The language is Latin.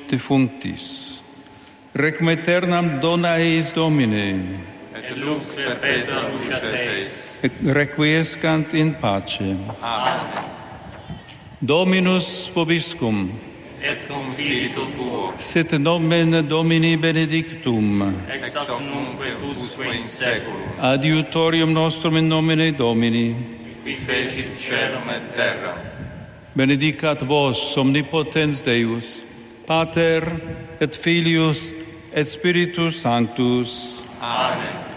defunctis. Requiem aeternam dona eis Domine. Et lux perpetua luceat eis. Et requiescant in pace. Amen. Dominus vobiscum. Et cum spiritu tuo. Sit nomen Domini benedictum. Ex hoc nunc et usque in saeculum. Adiutorium nostrum in nomine Domini. Qui fecit caelum et terram. Benedicat vos omnipotens Deus, Pater et Filius et Spiritus Sanctus. Amen.